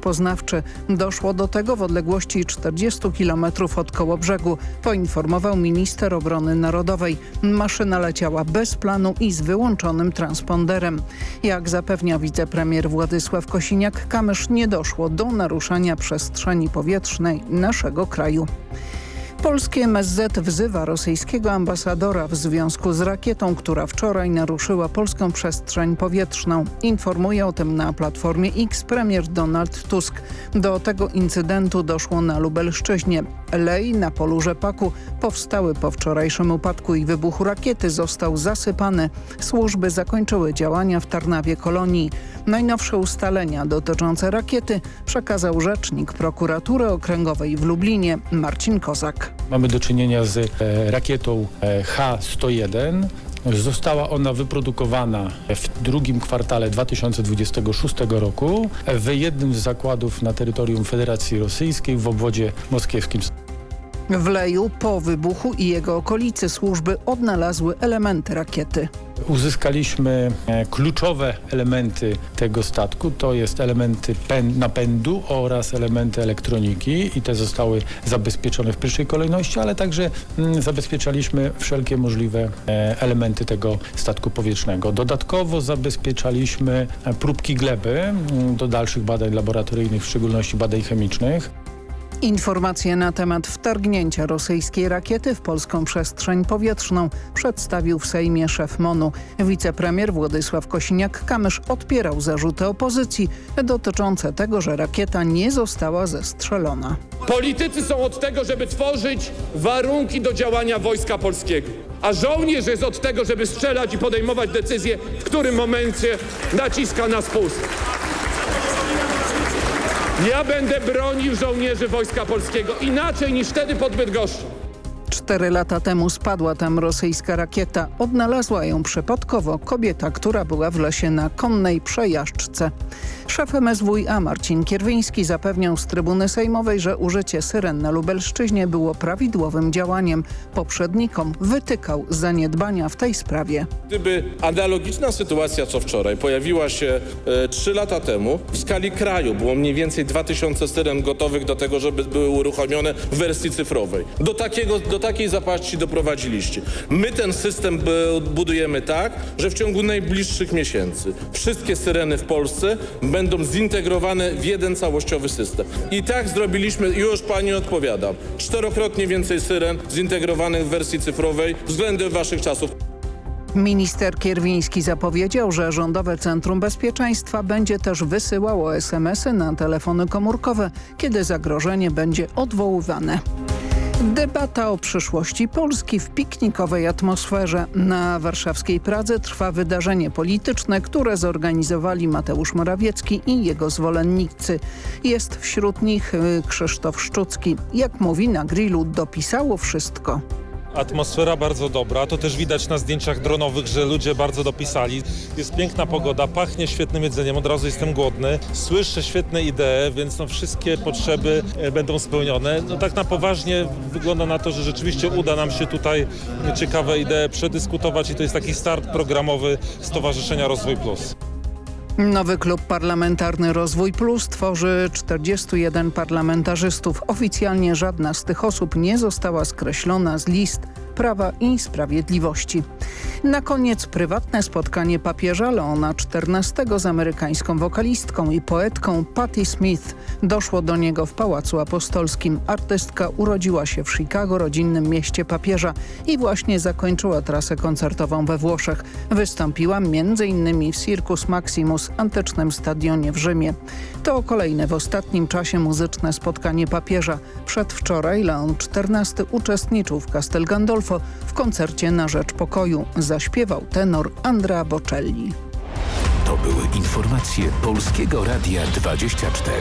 rozpoznawczy. Doszło do tego w odległości 40 km od Kołobrzegu, poinformował minister obrony narodowej. Maszyna leciała bez planu i z wyłączonym transponderem. Jak zapewnia wicepremier Władysław Kosiniak-Kamysz, nie doszło do naruszania przestrzeni powietrznej naszego kraju. Polskie MSZ wzywa rosyjskiego ambasadora w związku z rakietą, która wczoraj naruszyła polską przestrzeń powietrzną. Informuje o tym na Platformie X premier Donald Tusk. Do tego incydentu doszło na Lubelszczyźnie. Lej na polu rzepaku powstały po wczorajszym upadku i wybuchu rakiety został zasypany. Służby zakończyły działania w Tarnawie Kolonii. Najnowsze ustalenia dotyczące rakiety przekazał rzecznik prokuratury okręgowej w Lublinie Marcin Kozak. Mamy do czynienia z rakietą H-101. Została ona wyprodukowana w drugim kwartale 2026 roku w jednym z zakładów na terytorium Federacji Rosyjskiej w obwodzie moskiewskim. W Leju po wybuchu i jego okolicy służby odnalazły elementy rakiety. Uzyskaliśmy kluczowe elementy tego statku, to jest elementy napędu oraz elementy elektroniki i te zostały zabezpieczone w pierwszej kolejności, ale także zabezpieczaliśmy wszelkie możliwe elementy tego statku powietrznego. Dodatkowo zabezpieczaliśmy próbki gleby do dalszych badań laboratoryjnych, w szczególności badań chemicznych. Informacje na temat wtargnięcia rosyjskiej rakiety w polską przestrzeń powietrzną przedstawił w Sejmie szef MON-u. Wicepremier Władysław Kosiniak-Kamysz odpierał zarzuty opozycji dotyczące tego, że rakieta nie została zestrzelona. Politycy są od tego, żeby tworzyć warunki do działania Wojska Polskiego, a żołnierz jest od tego, żeby strzelać i podejmować decyzje, w którym momencie naciska na spust. Ja będę bronił żołnierzy Wojska Polskiego inaczej niż wtedy pod Bydgoszczą. 4 lata temu spadła tam rosyjska rakieta. Odnalazła ją przypadkowo kobieta, która była w lesie na konnej przejażdżce. Szef MSWiA Marcin Kierwiński zapewniał z trybuny sejmowej, że użycie syren na Lubelszczyźnie było prawidłowym działaniem. Poprzednikom wytykał zaniedbania w tej sprawie. Gdyby analogiczna sytuacja co wczoraj pojawiła się 3 lata temu, w skali kraju było mniej więcej 2000 syren gotowych do tego, żeby były uruchomione w wersji cyfrowej. Do takiej zapaści doprowadziliście. My ten system budujemy tak, że w ciągu najbliższych miesięcy wszystkie syreny w Polsce będą zintegrowane w jeden całościowy system. I tak zrobiliśmy, już pani odpowiadam, 4-krotnie więcej syren zintegrowanych w wersji cyfrowej względem waszych czasów. Minister Kierwiński zapowiedział, że Rządowe Centrum Bezpieczeństwa będzie też wysyłało SMS-y na telefony komórkowe, kiedy zagrożenie będzie odwoływane. Debata o przyszłości Polski w piknikowej atmosferze. Na warszawskiej Pradze trwa wydarzenie polityczne, które zorganizowali Mateusz Morawiecki i jego zwolennicy. Jest wśród nich Krzysztof Szczucki. Jak mówi, na grillu dopisało wszystko. Atmosfera bardzo dobra, to też widać na zdjęciach dronowych, że ludzie bardzo dopisali. Jest piękna pogoda, pachnie świetnym jedzeniem, od razu jestem głodny. Słyszę świetne idee, więc wszystkie potrzeby będą spełnione. Tak na poważnie wygląda na to, że rzeczywiście uda nam się tutaj ciekawe idee przedyskutować i to jest taki start programowy Stowarzyszenia Rozwój Plus. Nowy klub parlamentarny Rozwój Plus tworzy 41 parlamentarzystów. Oficjalnie żadna z tych osób nie została skreślona z list Prawa i Sprawiedliwości. Na koniec prywatne spotkanie papieża Leona XIV z amerykańską wokalistką i poetką Patti Smith. Doszło do niego w Pałacu Apostolskim. Artystka urodziła się w Chicago, rodzinnym mieście papieża i właśnie zakończyła trasę koncertową we Włoszech. Wystąpiła m.in. w Circus Maximus, antycznym stadionie w Rzymie. To kolejne w ostatnim czasie muzyczne spotkanie papieża. Przedwczoraj Leon XIV uczestniczył w Castel Gandolfo w koncercie na rzecz pokoju. Zaśpiewał tenor Andrea Bocelli. To były informacje Polskiego Radia 24.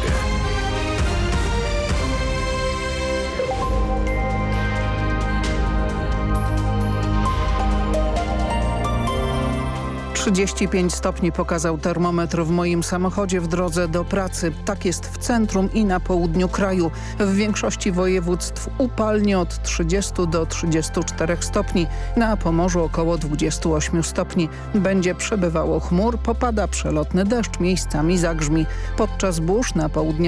35 stopni pokazał termometr w moim samochodzie w drodze do pracy. Tak jest w centrum i na południu kraju. W większości województw upalnie od 30 do 34 stopni. Na Pomorzu około 28 stopni. Będzie przebywało chmur, popada przelotny deszcz, miejscami zagrzmi. Podczas burz na południu